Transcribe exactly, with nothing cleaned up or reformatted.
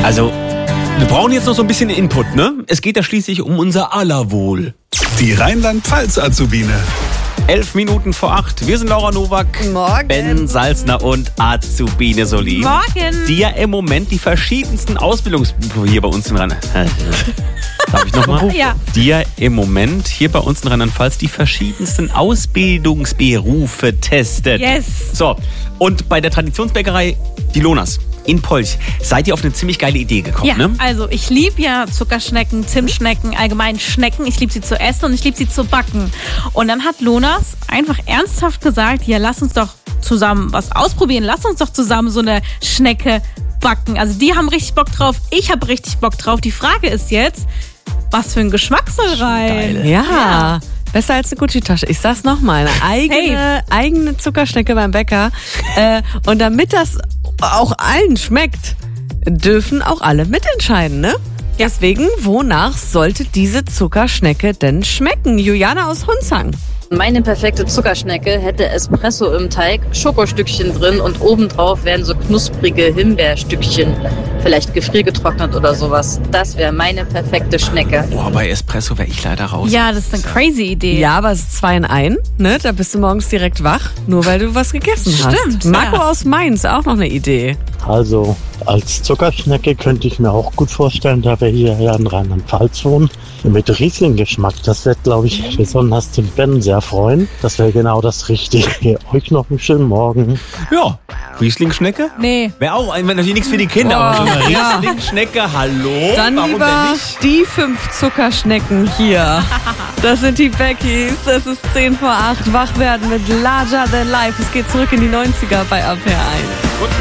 Also, wir brauchen jetzt noch so ein bisschen Input, ne? Es geht ja schließlich um unser aller Wohl. Die Rheinland-Pfalz-Azubine. Elf Minuten vor acht. Wir sind Laura Nowak, Morgen. Ben Salzner und Azubine Soli. Morgen. Die ja im Moment die verschiedensten Ausbildungsberufe hier bei uns in Rheinland... Darf ich nochmal? Ja. Die ja im Moment hier bei uns in Rheinland-Pfalz die verschiedensten Ausbildungsberufe testet. Yes. So, und bei der Traditionsbäckerei Die Lonas in Polch seid ihr auf eine ziemlich geile Idee gekommen, Ja, ne? also ich liebe ja Zuckerschnecken, Zimtschnecken, allgemein Schnecken. Ich liebe sie zu essen und ich liebe sie zu backen. Und dann hat Lonas einfach ernsthaft gesagt, ja, lass uns doch zusammen was ausprobieren. Lass uns doch zusammen so eine Schnecke backen. Also die haben richtig Bock drauf. Ich habe richtig Bock drauf. Die Frage ist jetzt, was für ein Geschmack soll rein? Geil. Ja, ja. Besser als eine Gucci-Tasche. Ich sag's nochmal, eine eigene, eigene Zuckerschnecke beim Bäcker. Äh, und damit das auch allen schmeckt, dürfen auch alle mitentscheiden, ne? Ja. Deswegen, wonach sollte diese Zuckerschnecke denn schmecken? Juliane aus Hunzang. Meine perfekte Zuckerschnecke hätte Espresso im Teig, Schokostückchen drin und obendrauf wären so knusprige Himbeerstückchen, vielleicht gefriergetrocknet oder sowas. Das wäre meine perfekte Schnecke. Boah, bei Espresso wäre ich leider raus. Ja, das ist eine crazy Idee. Ja, aber es ist zwei in ein, ne? Da bist du morgens direkt wach, nur weil du was gegessen hast. Stimmt, Marco ja. aus Mainz, auch noch eine Idee. Also als Zuckerschnecke könnte ich mir auch gut vorstellen, da wir hier ja in Rheinland-Pfalz wohnen, mit Riesling-Geschmack. Das wird, glaube ich, besonders den Ben sehr freuen. Das wäre genau das Richtige. Euch noch einen schönen Morgen. Ja, Riesling-Schnecke? Nee. Wäre auch natürlich nichts für die Kinder, Oh, aber so eine ja. Riesling-Schnecke, hallo? Dann Warum lieber denn nicht? die fünf Zuckerschnecken hier. Das sind die Beckys. Es ist zehn vor acht. Wach werden mit Larger Than Life. Es geht zurück in die neunziger bei A P R eins.